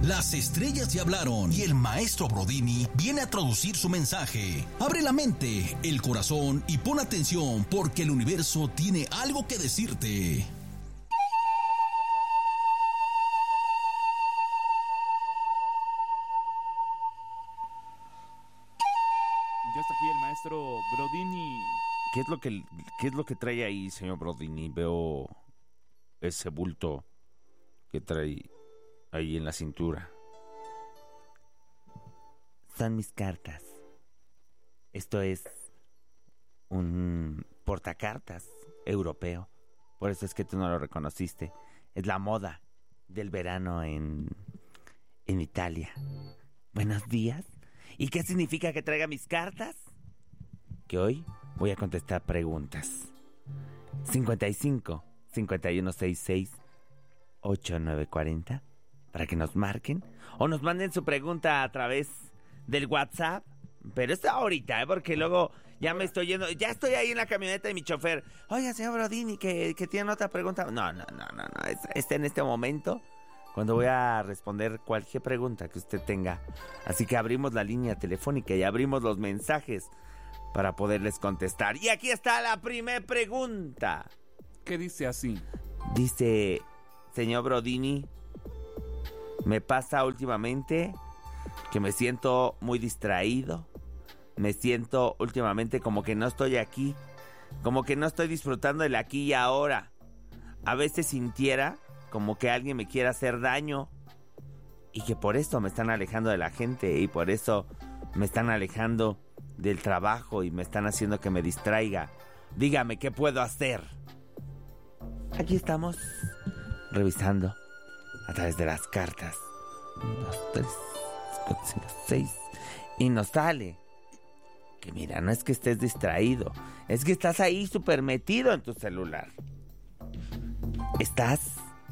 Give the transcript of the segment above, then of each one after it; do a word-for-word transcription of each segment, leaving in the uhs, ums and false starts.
Las estrellas ya hablaron y el maestro Brodini viene a traducir su mensaje. Abre la mente, el corazón y pon atención porque el universo tiene algo que decirte. Ya está aquí el maestro Brodini. ¿Qué es lo que, qué es lo que trae ahí, señor Brodini? Veo ese bulto que trae ahí en la cintura. Son mis cartas. Esto es un portacartas europeo. Por eso es que tú no lo reconociste. Es la moda del verano en, en Italia. Buenos días. ¿Y qué significa que traiga mis cartas? Que hoy voy a contestar preguntas. cincuenta y cinco, cincuenta y uno sesenta y seis, ochenta y nueve cuarenta para que nos marquen o nos manden su pregunta a través del WhatsApp. Pero esto ahorita, ¿eh? Porque luego ya me estoy yendo. Ya estoy ahí en la camioneta de mi chofer. Oiga, señor Brodini, que, que tiene otra pregunta. No, no, no, no, no. Es, es en este momento cuando voy a responder cualquier pregunta que usted tenga. Así que abrimos la línea telefónica y abrimos los mensajes para poderles contestar. Y aquí está la primera pregunta. ¿Qué dice así? Dice, señor Brodini, me pasa últimamente que me siento muy distraído. Me siento últimamente como que no estoy aquí, como que no estoy disfrutando del aquí y ahora. A veces sintiera como que alguien me quiere hacer daño y que por eso me están alejando de la gente y por eso me están alejando del trabajo y me están haciendo que me distraiga. Dígame, ¿qué puedo hacer? Aquí estamos revisando a través de las cartas. Un, dos, tres, cuatro, cinco, seis. Y nos sale que mira, no es que estés distraído, es que estás ahí súper metido en tu celular. Estás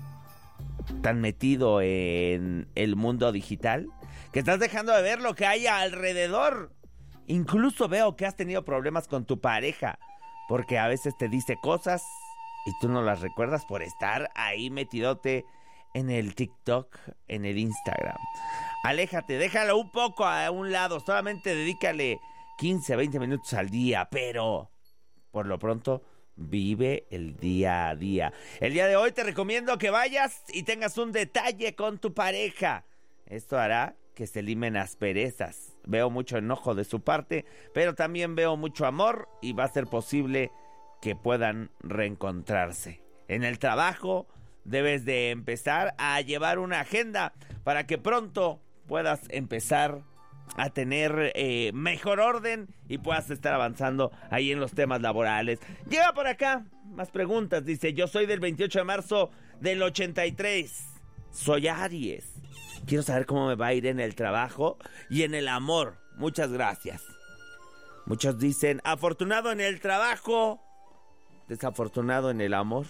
tan metido en el mundo digital que estás dejando de ver lo que hay alrededor. Incluso veo que has tenido problemas con tu pareja, porque a veces te dice cosas y tú no las recuerdas por estar ahí metidote en el TikTok, en el Instagram. Aléjate, déjalo un poco a un lado, solamente dedícale quince, veinte minutos al día, pero por lo pronto vive el día a día. El día de hoy te recomiendo que vayas y tengas un detalle con tu pareja. Esto hará que se limen asperezas. Veo mucho enojo de su parte, pero también veo mucho amor y va a ser posible que puedan reencontrarse. En el trabajo debes de empezar a llevar una agenda para que pronto puedas empezar a tener eh, mejor orden y puedas estar avanzando ahí en los temas laborales. Llega por acá más preguntas. Dice, yo soy del veintiocho de marzo del ochenta y tres. Soy Aries. Quiero saber cómo me va a ir en el trabajo y en el amor. Muchas gracias. Muchos dicen, afortunado en el trabajo, desafortunado en el amor.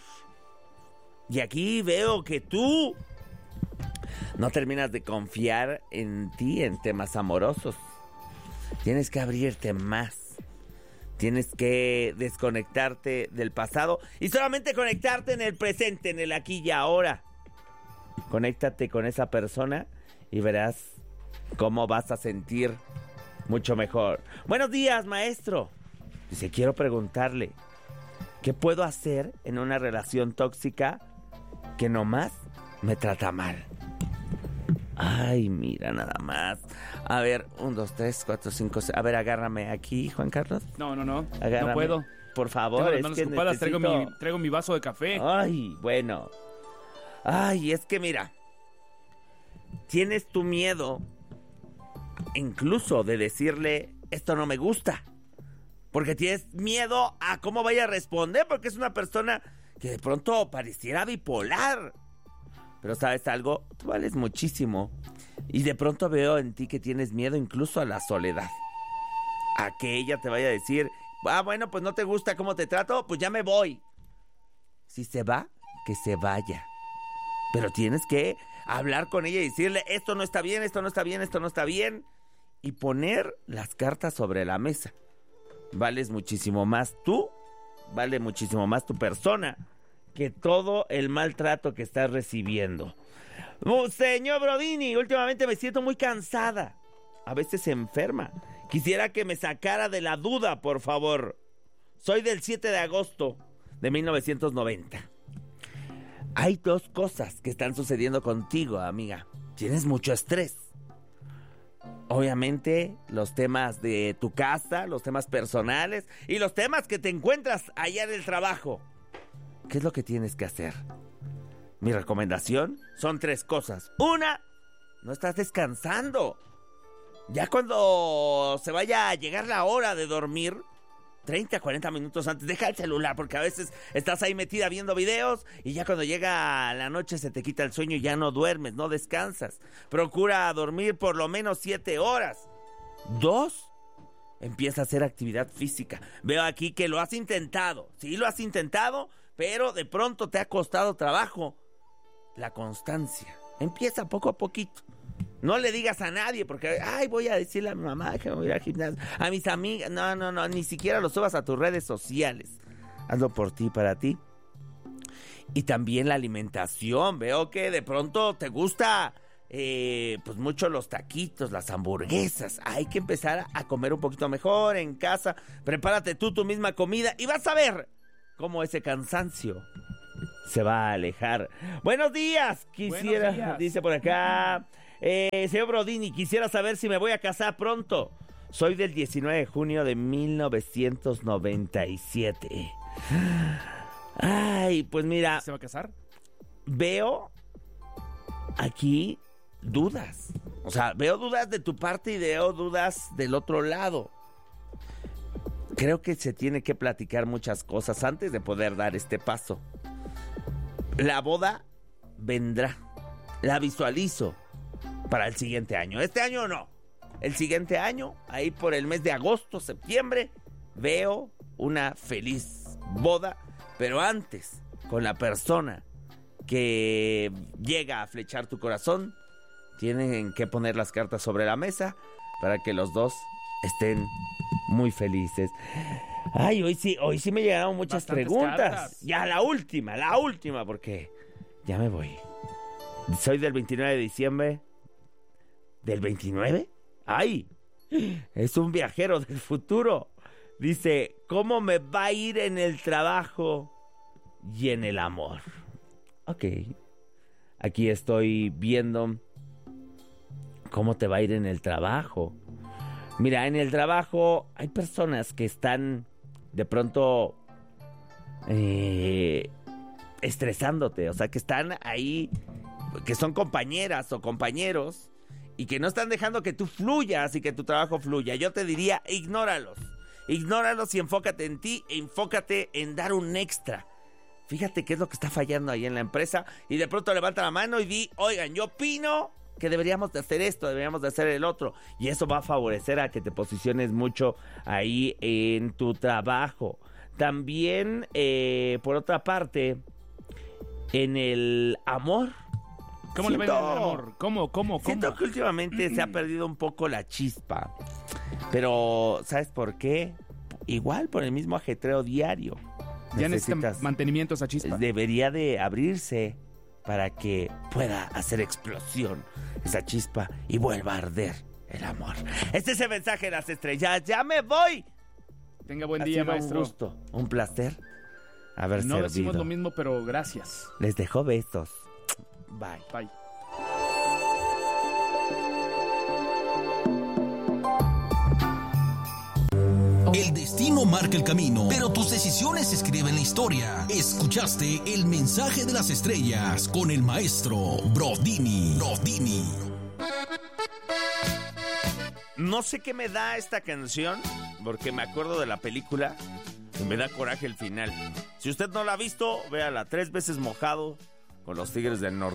Y aquí veo que tú no terminas de confiar en ti en temas amorosos. Tienes que abrirte más. Tienes que desconectarte del pasado y solamente conectarte en el presente, en el aquí y ahora. Conéctate con esa persona y verás cómo vas a sentir mucho mejor. Buenos días, maestro. Dice, quiero preguntarle, ¿qué puedo hacer en una relación tóxica que nomás me trata mal? Ay, mira, nada más. A ver, un, dos, tres, cuatro, cinco, seis. A ver, agárrame aquí, Juan Carlos. No, no, no. Agárrame. No puedo. Por favor, Tengo las es manos que ocupadas, necesito... traigo mi, traigo mi vaso de café. Ay, bueno. Ay, es que mira, tienes tu miedo incluso de decirle, esto no me gusta. Porque tienes miedo a cómo vaya a responder, porque es una persona que de pronto pareciera bipolar. Pero ¿sabes algo? Tú vales muchísimo. Y de pronto veo en ti que tienes miedo incluso a la soledad. A que ella te vaya a decir, ah, bueno, pues no te gusta cómo te trato, pues ya me voy. Si se va, que se vaya. Pero tienes que hablar con ella y decirle, esto no está bien, esto no está bien, esto no está bien. Y poner las cartas sobre la mesa. Vales muchísimo más tú, vale muchísimo más tu persona que todo el maltrato que estás recibiendo. Oh, señor Brodini, últimamente me siento muy cansada. A veces enferma. Quisiera que me sacara de la duda, por favor. Soy del siete de agosto de mil novecientos noventa. Hay dos cosas que están sucediendo contigo, amiga. Tienes mucho estrés. Obviamente, los temas de tu casa, los temas personales y los temas que te encuentras allá en el trabajo. ¿Qué es lo que tienes que hacer? Mi recomendación son tres cosas. Una, no estás descansando. Ya cuando se vaya a llegar la hora de dormir, treinta, cuarenta minutos antes, deja el celular, porque a veces estás ahí metida viendo videos y ya cuando llega la noche se te quita el sueño y ya no duermes, no descansas. Procura dormir por lo menos siete horas. Dos, empieza a hacer actividad física. Veo aquí que lo has intentado. Sí, lo has intentado, pero de pronto te ha costado trabajo. La constancia. Empieza poco a poquito. No le digas a nadie, porque, ay, voy a decirle a mi mamá que me voy a ir al gimnasio, a mis amigas. No, no, no, ni siquiera lo subas a tus redes sociales. Hazlo por ti, para ti. Y también la alimentación. Veo que de pronto te gusta, eh, pues mucho los taquitos, las hamburguesas. Hay que empezar a comer un poquito mejor en casa. Prepárate tú tu misma comida y vas a ver cómo ese cansancio se va a alejar. Buenos días. Quisiera, Buenos días. Dice por acá... Eh, señor Brodini, quisiera saber si me voy a casar pronto. Soy del diecinueve de junio de mil novecientos noventa y siete. Ay, pues mira, ¿Se va a casar? veo aquí dudas. O sea, veo dudas de tu parte y veo dudas del otro lado. Creo que se tiene que platicar muchas cosas antes de poder dar este paso. La boda vendrá. La visualizo para el siguiente año. Este año no. El siguiente año, ahí por el mes de agosto, septiembre, veo una feliz boda. Pero antes, con la persona que llega a flechar tu corazón, tienen que poner las cartas sobre la mesa para que los dos estén muy felices. Ay, hoy sí, hoy sí me llegaron muchas Bastantes preguntas. cartas. Ya la última, la última, porque ya me voy. Soy del veintinueve de diciembre. ¿Del veintinueve? ¡Ay! Es un viajero del futuro. Dice, ¿cómo me va a ir en el trabajo y en el amor? Ok. Aquí estoy viendo cómo te va a ir en el trabajo. Mira, en el trabajo hay personas que están de pronto eh, estresándote. O sea, que están ahí, que son compañeras o compañeros y que no están dejando que tú fluyas y que tu trabajo fluya. Yo te diría, ignóralos. Ignóralos y enfócate en ti, e enfócate en dar un extra. Fíjate qué es lo que está fallando ahí en la empresa y de pronto levanta la mano y di, oigan, yo opino que deberíamos de hacer esto, deberíamos de hacer el otro. Y eso va a favorecer a que te posiciones mucho ahí en tu trabajo. También, eh, por otra parte, en el amor. ¿Cómo Siento- le va el amor? ¿Cómo, cómo, cómo? Siento que últimamente se ha perdido un poco la chispa. Pero, ¿sabes por qué? Igual por el mismo ajetreo diario. Ya necesita Necesitas- mantenimiento esa chispa. Debería de abrirse para que pueda hacer explosión esa chispa y vuelva a arder el amor. Este es el mensaje de las estrellas. ¡Ya me voy! Tenga buen Ha día, sido maestro. un gusto, un placer haber No servido. decimos lo mismo, pero gracias. Les dejo besos. Bye. Bye. El destino marca el camino, pero tus decisiones escriben la historia. Escuchaste el mensaje de las estrellas con el maestro Brodini. Brodini. No sé qué me da esta canción, porque me acuerdo de la película y me da coraje el final. Si usted no la ha visto, véala, Tres veces mojado con los Tigres del Norte.